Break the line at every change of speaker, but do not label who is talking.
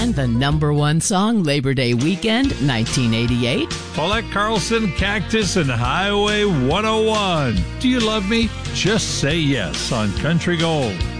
And the #1 song, Labor Day Weekend, 1988.
Paulette Carlson, Cactus, and Highway 101. Do you love me? Just say yes on Country Gold.